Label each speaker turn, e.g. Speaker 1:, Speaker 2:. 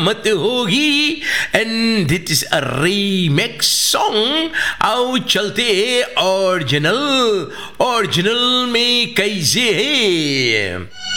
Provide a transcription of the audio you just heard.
Speaker 1: मत होगी and that is a remakes song. आओ चलते ओरिजिनल ओरिजिनल में कैसे है।